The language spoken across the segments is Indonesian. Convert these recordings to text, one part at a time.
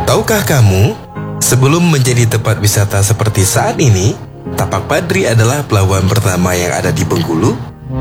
Tahukah kamu, sebelum menjadi tempat wisata seperti saat ini, Tapak Padri adalah pelabuhan pertama yang ada di Bengkulu?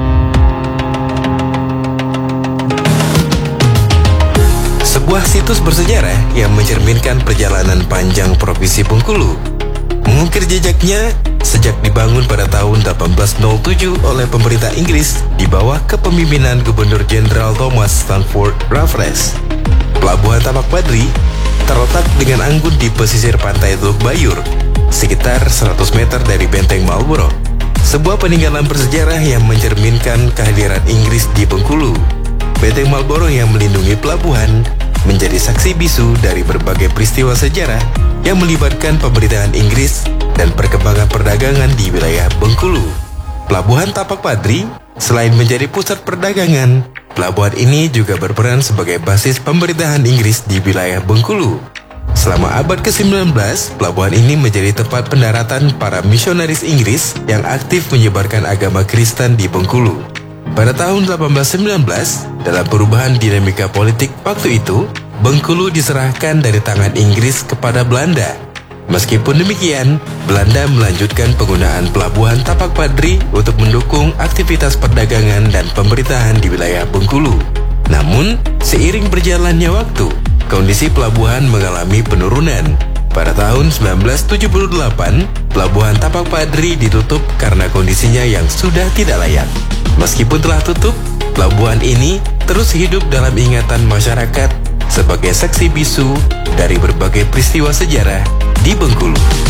Sebuah situs bersejarah yang mencerminkan perjalanan panjang Provinsi Bengkulu. Mengukir jejaknya sejak dibangun pada tahun 1807 oleh pemerintah Inggris di bawah kepemimpinan Gubernur Jenderal Thomas Stamford Raffles. Pelabuhan Tapak Padri terletak dengan anggun di pesisir pantai Teluk Bayur, sekitar 100 meter dari Benteng Marlborough, sebuah peninggalan bersejarah yang mencerminkan kehadiran Inggris di Bengkulu. Benteng Marlborough yang melindungi pelabuhan menjadi saksi bisu dari berbagai peristiwa sejarah yang melibatkan pemerintahan Inggris dan perkembangan perdagangan di wilayah Bengkulu. Pelabuhan Tapak Padri selain menjadi pusat perdagangan, pelabuhan ini juga berperan sebagai basis pemerintahan Inggris di wilayah Bengkulu. Selama abad ke-19, pelabuhan ini menjadi tempat pendaratan para misionaris Inggris yang aktif menyebarkan agama Kristen di Bengkulu. Pada tahun 1819, dalam perubahan dinamika politik waktu itu, Bengkulu diserahkan dari tangan Inggris kepada Belanda. Meskipun demikian, Belanda melanjutkan penggunaan pelabuhan Tapak Padri untuk mendukung aktivitas perdagangan dan pemerintahan di wilayah Bengkulu. Namun, seiring berjalannya waktu, kondisi pelabuhan mengalami penurunan. Pada tahun 1978, pelabuhan Tapak Padri ditutup karena kondisinya yang sudah tidak layak. Meskipun telah tutup, pelabuhan ini terus hidup dalam ingatan masyarakat sebagai saksi bisu dari berbagai peristiwa sejarah di Bengkulu.